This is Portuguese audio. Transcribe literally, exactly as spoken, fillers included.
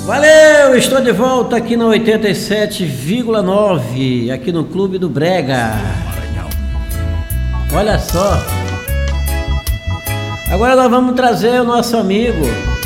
Valeu, estou de volta aqui na oitenta e sete vírgula nove, aqui no Clube do Brega. Olha só. Agora nós vamos trazer o nosso amigo